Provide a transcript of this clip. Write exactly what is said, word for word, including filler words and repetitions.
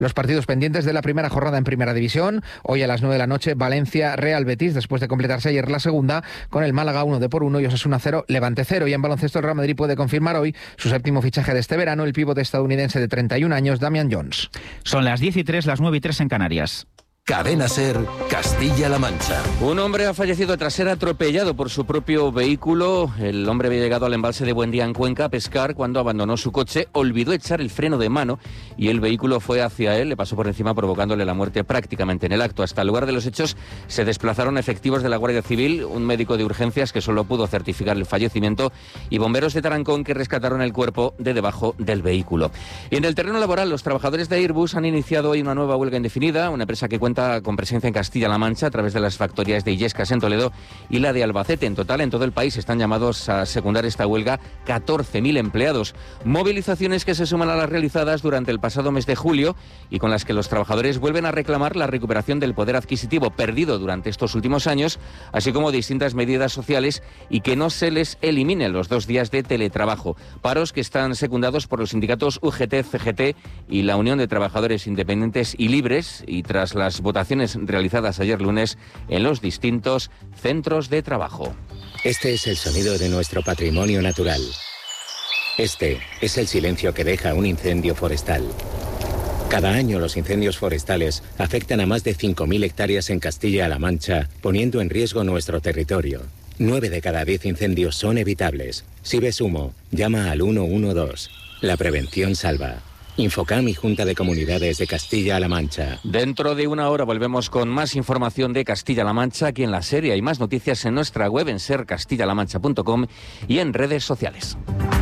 Los partidos pendientes de la primera jornada en Primera División. Hoy a las nueve de la noche, Valencia, Real Betis, después de completarse ayer la segunda, con el Málaga uno de por uno y Osasuna cero, Levante cero. Y en baloncesto el Real Madrid puede confirmar hoy su séptimo fichaje de este verano, el pívot estadounidense de treinta y un años, Damian Jones. Son las diez y tres, las nueve y tres en Canarias. Cadena SER, Castilla-La Mancha. Un hombre ha fallecido tras ser atropellado por su propio vehículo. El hombre había llegado al embalse de Buendía en Cuenca a pescar cuando abandonó su coche, olvidó echar el freno de mano y el vehículo fue hacia él, le pasó por encima provocándole la muerte prácticamente en el acto. Hasta el lugar de los hechos se desplazaron efectivos de la Guardia Civil, un médico de urgencias que solo pudo certificar el fallecimiento y bomberos de Tarancón que rescataron el cuerpo de debajo del vehículo. Y en el terreno laboral, los trabajadores de Airbus han iniciado hoy una nueva huelga indefinida, una empresa que cuenta con presencia en Castilla-La Mancha a través de las factorías de Illescas en Toledo y la de Albacete. En total, en todo el país están llamados a secundar esta huelga catorce mil empleados. Movilizaciones que se suman a las realizadas durante el pasado mes de julio y con las que los trabajadores vuelven a reclamar la recuperación del poder adquisitivo perdido durante estos últimos años, así como distintas medidas sociales y que no se les eliminen los dos días de teletrabajo. Paros que están secundados por los sindicatos U G T, C G T y la Unión de Trabajadores Independientes y Libres, y tras las votaciones realizadas ayer lunes en los distintos centros de trabajo. Este es el sonido de nuestro patrimonio natural. Este es el silencio que deja un incendio forestal. Cada año los incendios forestales afectan a más de cinco mil hectáreas en Castilla-La Mancha, poniendo en riesgo nuestro territorio. Nueve de cada diez incendios son evitables. Si ves humo, llama al uno uno dos. La prevención salva. Infocam y Junta de Comunidades de Castilla-La Mancha. Dentro de una hora volvemos con más información de Castilla-La Mancha aquí en la serie. Hay más noticias en nuestra web en ser castilla la mancha punto com y en redes sociales.